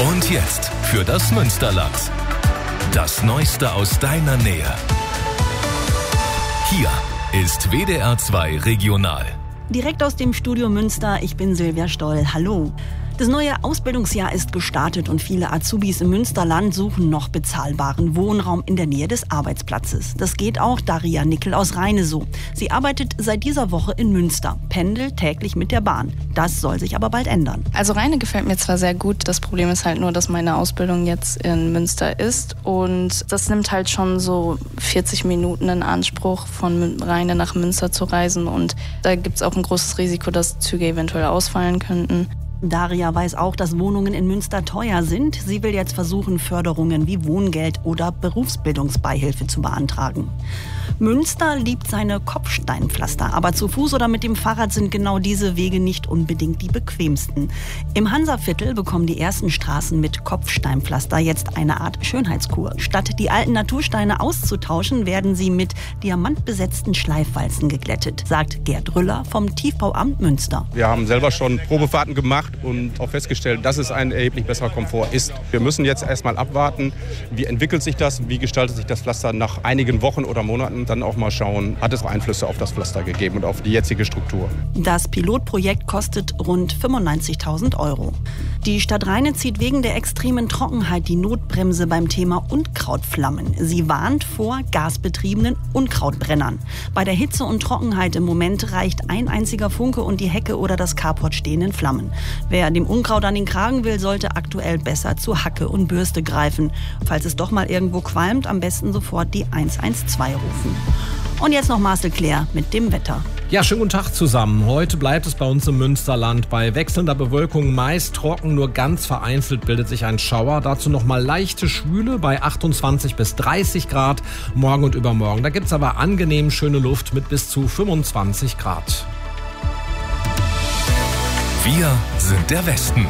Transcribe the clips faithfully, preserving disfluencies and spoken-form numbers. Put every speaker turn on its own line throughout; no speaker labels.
Und jetzt für das Münsterland. Das Neueste aus deiner Nähe. Hier ist W D R zwei Regional.
Direkt aus dem Studio Münster, ich bin Silvia Stoll. Hallo. Das neue Ausbildungsjahr ist gestartet und viele Azubis im Münsterland suchen noch bezahlbaren Wohnraum in der Nähe des Arbeitsplatzes. Das geht auch Daria Nickel aus Rheine so. Sie arbeitet seit dieser Woche in Münster, pendelt täglich mit der Bahn. Das soll sich aber bald ändern.
Also Rheine gefällt mir zwar sehr gut, das Problem ist halt nur, dass meine Ausbildung jetzt in Münster ist und das nimmt halt schon so vierzig Minuten in Anspruch, von Rheine nach Münster zu reisen und da gibt es auch ein großes Risiko, dass Züge eventuell ausfallen könnten.
Daria weiß auch, dass Wohnungen in Münster teuer sind. Sie will jetzt versuchen, Förderungen wie Wohngeld oder Berufsbildungsbeihilfe zu beantragen. Münster liebt seine Kopfsteinpflaster, aber zu Fuß oder mit dem Fahrrad sind genau diese Wege nicht unbedingt die bequemsten. Im Hansaviertel bekommen die ersten Straßen mit Kopfsteinpflaster jetzt eine Art Schönheitskur. Statt die alten Natursteine auszutauschen, werden sie mit diamantbesetzten Schleifwalzen geglättet, sagt Gerd Rüller vom Tiefbauamt Münster.
Wir haben selber schon Probefahrten gemacht und auch festgestellt, dass es ein erheblich besserer Komfort ist. Wir müssen jetzt erstmal abwarten, wie entwickelt sich das, wie gestaltet sich das Pflaster nach einigen Wochen oder Monaten. Dann auch mal schauen, hat es Einflüsse auf das Pflaster gegeben und auf die jetzige Struktur.
Das Pilotprojekt kostet rund fünfundneunzigtausend Euro. Die Stadt Rheine zieht wegen der extremen Trockenheit die Notbremse beim Thema Unkrautflammen. Sie warnt vor gasbetriebenen Unkrautbrennern. Bei der Hitze und Trockenheit im Moment reicht ein einziger Funke und die Hecke oder das Carport stehen in Flammen. Wer dem Unkraut an den Kragen will, sollte aktuell besser zu Hacke und Bürste greifen. Falls es doch mal irgendwo qualmt, am besten sofort die eins eins zwei rufen. Und jetzt noch Marcel Claire mit dem Wetter.
Ja, schönen guten Tag zusammen. Heute bleibt es bei uns im Münsterland bei wechselnder Bewölkung meist trocken, nur ganz vereinzelt bildet sich ein Schauer. Dazu nochmal leichte Schwüle bei achtundzwanzig bis dreißig Grad morgen und übermorgen. Da gibt es aber angenehm schöne Luft mit bis zu fünfundzwanzig Grad.
Wir sind der Westen.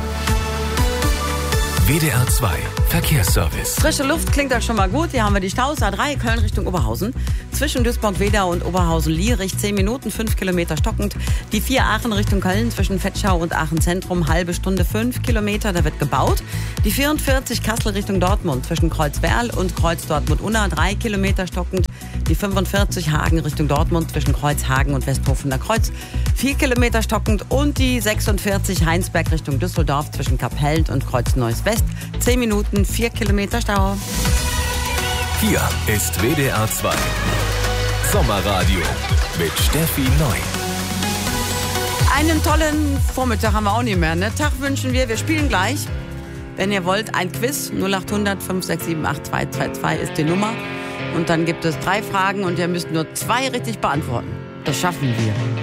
W D R zwei Verkehrsservice.
Frische Luft klingt auch schon mal gut. Hier haben wir die Staus A drei Köln Richtung Oberhausen. Zwischen Duisburg-Wedau und Oberhausen-Lierich zehn Minuten, fünf Kilometer stockend. Die vier Aachen Richtung Köln zwischen Vetschau und Aachen Zentrum, halbe Stunde, fünf Kilometer, da wird gebaut. Die vierundvierzig Kassel Richtung Dortmund zwischen Kreuzberl und Kreuz Dortmund-Unna, drei Kilometer stockend. Die fünfundvierzig Hagen Richtung Dortmund zwischen Kreuzhagen und Westhofener Kreuz, vier Kilometer stockend. Und die sechsundvierzig Heinsberg Richtung Düsseldorf zwischen Kapellen und Kreuz Neuss West, zehn Minuten, vier Kilometer Stau.
Hier ist W D R zwei Sommerradio mit Steffi Neu.
Einen tollen Vormittag haben wir auch nicht mehr. Ne? Tag wünschen wir, wir spielen gleich. Wenn ihr wollt, ein Quiz. null acht hundert fünf sechs sieben acht zwei zwei zwei ist die Nummer. Und dann gibt es drei Fragen und ihr müsst nur zwei richtig beantworten. Das schaffen wir.